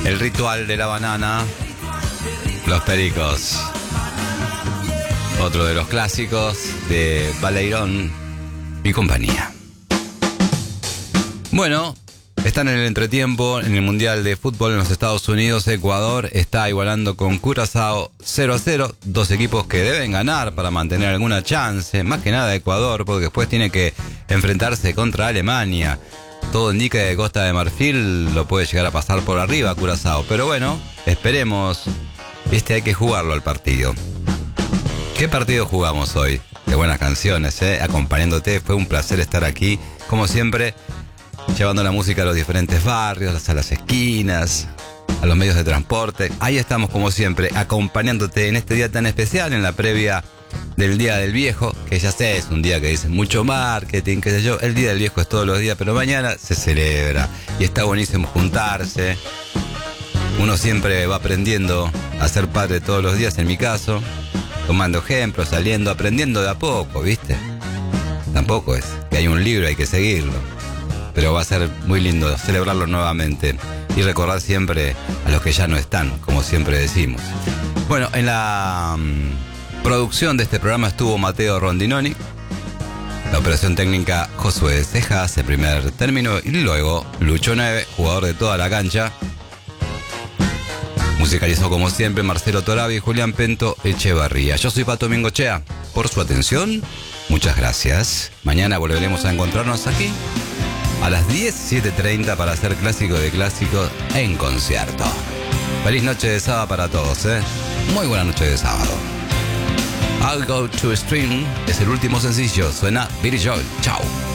El ritual de la banana. Los Pericos. Otro de los clásicos de Baleirón y compañía. Bueno, están en el entretiempo en el Mundial de Fútbol en los Estados Unidos. Ecuador está igualando con Curazao 0-0. Dos equipos que deben ganar para mantener alguna chance. Más que nada Ecuador, porque después tiene que enfrentarse contra Alemania. Todo indica que Costa de Marfil lo puede llegar a pasar por arriba a Curazao. Pero bueno, esperemos. Hay que jugarlo al partido. ¿Qué partido jugamos hoy? Qué buenas canciones, acompañándote. Fue un placer estar aquí, como siempre, llevando la música a los diferentes barrios, a las esquinas, a los medios de transporte. Ahí estamos, como siempre, acompañándote en este día tan especial, en la previa del Día del Viejo, que ya sé, es un día que dicen mucho marketing, qué sé yo. El Día del Viejo es todos los días, pero mañana se celebra. Y está buenísimo juntarse. Uno siempre va aprendiendo a ser padre todos los días, en mi caso, tomando ejemplos, saliendo, aprendiendo de a poco, ¿viste? Tampoco es que hay un libro, hay que seguirlo. Pero va a ser muy lindo celebrarlo nuevamente y recordar siempre a los que ya no están, como siempre decimos. Bueno, en la producción de este programa estuvo Mateo Rondinoni, la operación técnica Josué Cejas, el primer término, y luego Lucho Neve, jugador de toda la cancha. Musicalizó como siempre Marcelo Torabi y Julián Pento Echevarría. Yo soy Pato Mingochea. Por su atención, muchas gracias. Mañana volveremos a encontrarnos aquí a las 17:30 para hacer clásico de clásicos en concierto. Feliz noche de sábado para todos, Muy buena noche de sábado. I'll Go to Stream es el último sencillo. Suena Billy Joel. Chao.